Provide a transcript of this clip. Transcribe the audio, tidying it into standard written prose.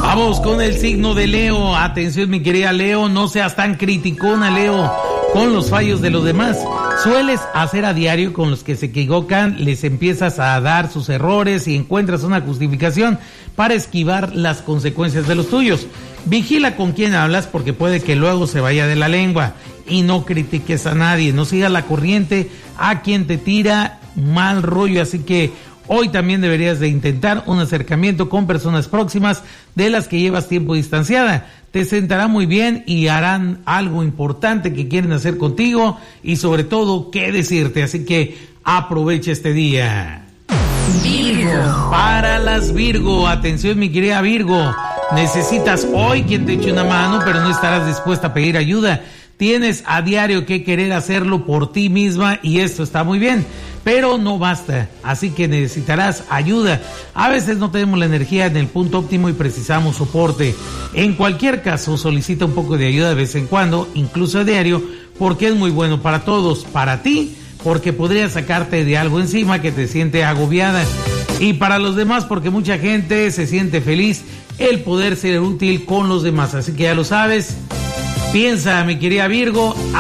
Vamos con el signo de Leo. Atención, mi querida Leo, no seas tan criticona, Leo, con los fallos de los demás. Sueles hacer a diario con los que se equivocan, les empiezas a dar sus errores y encuentras una justificación para esquivar las consecuencias de los tuyos. Vigila con quién hablas porque puede que luego se vaya de la lengua, y no critiques a nadie, no sigas la corriente a quien te tira mal rollo, así que hoy también deberías de intentar un acercamiento con personas próximas de las que llevas tiempo distanciada. Te sentará muy bien y harán algo importante que quieren hacer contigo y sobre todo qué decirte, así que aprovecha este día. Virgo. Para las Virgo, atención mi querida Virgo, necesitas hoy quien te eche una mano, pero no estarás dispuesta a pedir ayuda. Tienes a diario que querer hacerlo por ti misma y esto está muy bien, pero no basta, así que necesitarás ayuda. A veces no tenemos la energía en el punto óptimo y precisamos soporte. En cualquier caso, solicita un poco de ayuda de vez en cuando, incluso a diario, porque es muy bueno para todos, para ti, porque podría sacarte de algo encima que te siente agobiada, y para los demás, porque mucha gente se siente feliz el poder ser útil con los demás, así que ya lo sabes. Piensa, mi querida Virgo,